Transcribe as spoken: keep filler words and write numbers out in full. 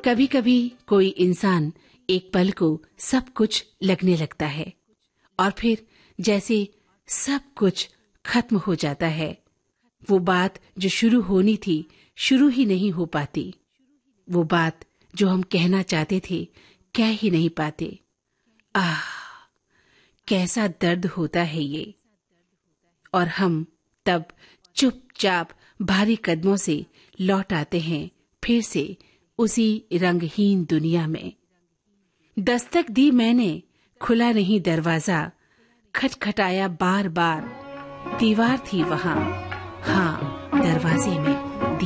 कभी कभी कोई इंसान एक पल को सब कुछ लगने लगता है और फिर जैसे सब कुछ खत्म हो जाता है। वो बात जो शुरू होनी थी शुरू ही नहीं हो पाती। वो बात जो हम कहना चाहते थे कह ही नहीं पाते। आह, कैसा दर्द होता है ये। और हम तब चुपचाप भारी कदमों से लौट आते हैं फिर से उसी रंगहीन दुनिया में। दस्तक दी मैंने, खुला नहीं दरवाजा, खटखटाया बार बार, दीवार थी वहां, हाँ दरवाजे में।